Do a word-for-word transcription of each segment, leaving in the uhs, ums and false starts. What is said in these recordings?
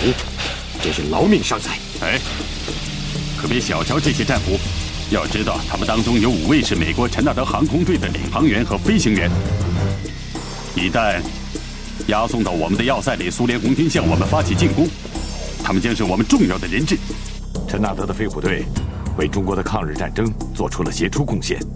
俘，真是劳命伤财。 哎，可别小瞧这些战俘，要知道他们当中有五位是美国陈纳德航空队的领航员和飞行员。一旦押送到我们的要塞里，苏联红军向我们发起进攻，他们将是我们重要的人质。 陈纳德的飞虎队为中国的抗日战争做出了杰出贡献，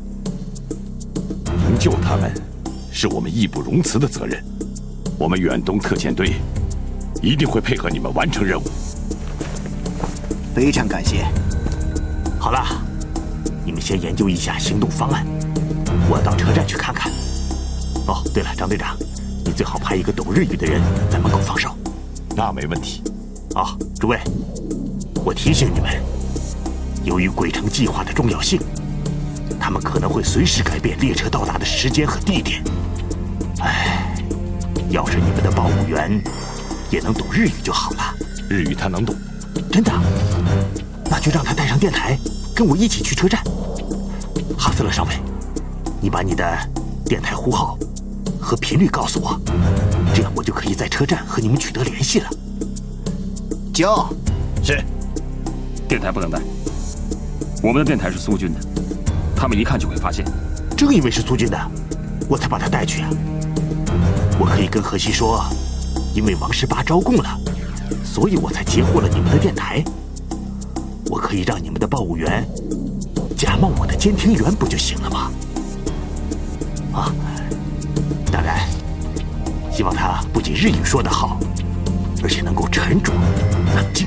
营救他们是我们义不容辞的责任。我们远东特遣队一定会配合你们完成任务。 非常感谢。好了，你们先研究一下行动方案，我要到车站去看看。哦，对了，张队长，你最好派一个懂日语的人在门口放哨。 那没问题。 啊，诸位，我提醒你们，由于鬼城计划的重要性，他们可能会随时改变列车到达的时间和地点。唉，要是你们的报务员也能懂日语就好了。 日语他能懂。 真的？那就让他带上电台，跟我一起去车站。哈斯勒上尉，你把你的电台呼号和频率告诉我，这样我就可以在车站和你们取得联系了。 就， 是。电台不能带，我们的电台是苏军的，他们一看就会发现。 正因为是苏军的，我才把他带去啊。我可以跟荷西说，因为王十八招供了，所以我才截获了你们的电台。我可以让你们的报务员假冒我的监听员，不就行了吗？啊，当然，希望他不仅日语说得好，而且能够沉着冷静。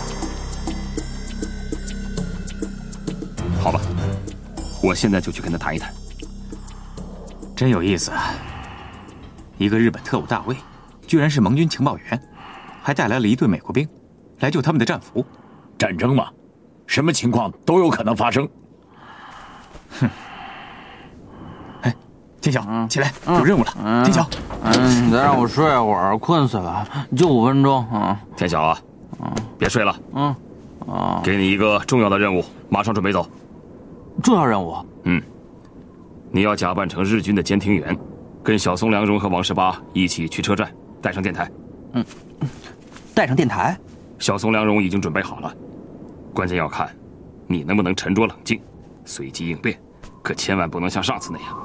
好吧，我现在就去跟他谈一谈。 真有意思啊！一个日本特务大尉，居然是盟军情报员，还带来了一队美国兵，来救他们的战俘。 战争嘛，什么情况都有可能发生。 哼！哎，天晓，嗯、起来，有任务了。嗯、天晓， 嗯，你再让我睡会儿，困死了，就五分钟。嗯， 天晓啊，嗯，别睡了。 嗯，啊， 给你一个重要的任务，马上准备走。 重要任务？ 嗯，你要假扮成日军的监听员，跟小松良荣和王十八一起去车站，带上电台。 嗯，带上电台？ 小松良荣已经准备好了，关键要看你能不能沉着冷静，随机应变，可千万不能像上次那样。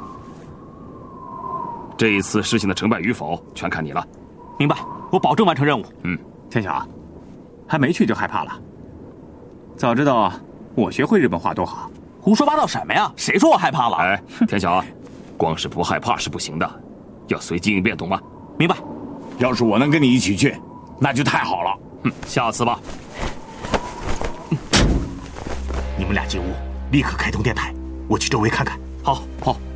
这一次事情的成败与否，全看你了。 明白，我保证完成任务。 嗯， 天晓，还没去就害怕了？早知道我学会日本话多好。 胡说八道什么呀？谁说我害怕了？ 哎，天晓啊，光是不害怕是不行的，要随机应变，懂吗？ 明白。 要是我能跟你一起去，那就太好了。 嗯，下次吧。 你们俩进屋，立刻开通电台，我去周围看看。 好，好。